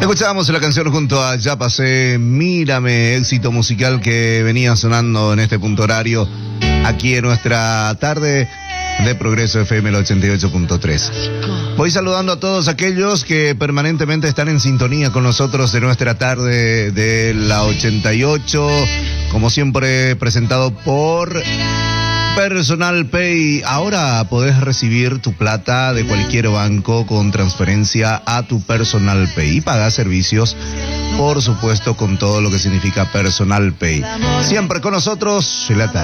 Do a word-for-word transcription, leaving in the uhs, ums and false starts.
Escuchábamos la canción junto a Ya Pasé, Mírame, éxito musical que venía sonando en este punto horario aquí en nuestra tarde de Progreso F M el ochenta y ocho punto tres. Voy saludando a todos aquellos que permanentemente están en sintonía con nosotros de nuestra tarde de la ochenta y ocho, como siempre presentado por Personal Pay. Ahora podés recibir tu plata de cualquier banco con transferencia a tu Personal Pay y pagar servicios, por supuesto, con todo lo que significa Personal Pay. Siempre con nosotros, la tarde.